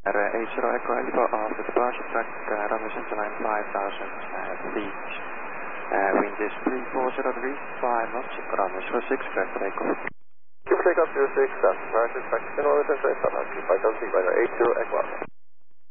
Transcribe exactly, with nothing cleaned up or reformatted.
eight zero Echo Echo off the departure track, uh, runway center line five thousand uh, feet. Uh, wind is three four zero degrees, five knots, runway zero six, clear for takeoff. Keep takeoff zero six, that's departure track, in order to trace on two five seven feet, runway eight zero Echo.